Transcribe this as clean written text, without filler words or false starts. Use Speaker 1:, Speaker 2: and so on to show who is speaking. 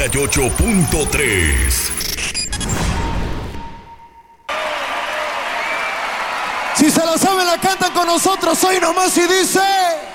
Speaker 1: 98.3.
Speaker 2: Si se la saben, la cantan con nosotros hoy nomás y dice...